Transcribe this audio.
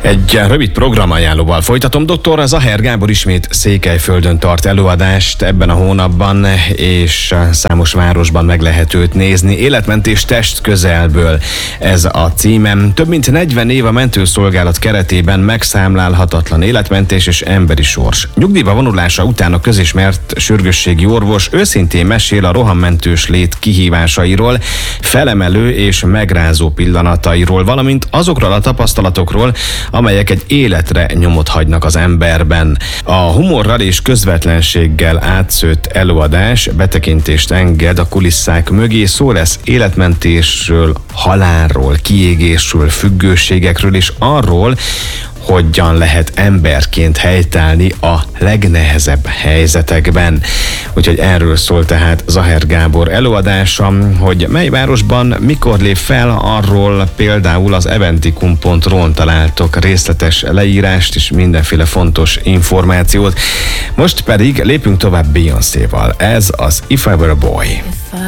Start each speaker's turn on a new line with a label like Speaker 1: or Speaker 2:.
Speaker 1: Egy rövid programajánlóval folytatom. Dr. Zaher Gábor ismét Székelyföldön tart előadást ebben a hónapban, és számos városban meg lehet őt nézni. Életmentés test közelből, ez a címem. Több mint 40 év a mentőszolgálat keretében megszámlálhatatlan életmentés és emberi sors. Nyugdíjba vonulása után a közismert sürgősségi orvos őszintén mesél a rohammentős lét kihívásairól, felemelő és megrázó pillanatairól, valamint azokról a tapasztalatokról, amelyek egy életre nyomot hagynak az emberben. A humorral és közvetlenséggel átszőtt előadás betekintést enged a kulisszák mögé, szó lesz életmentésről, halálról, kiégésről, függőségekről és arról, hogyan lehet emberként helytállni a legnehezebb helyzetekben. Úgyhogy erről szól tehát Zaher Gábor előadása, hogy mely városban mikor lép fel, arról például az eventikum.ru-n találtok részletes leírást és mindenféle fontos információt. Most pedig lépünk tovább Beyoncéval. Ez az If I Were a Boy.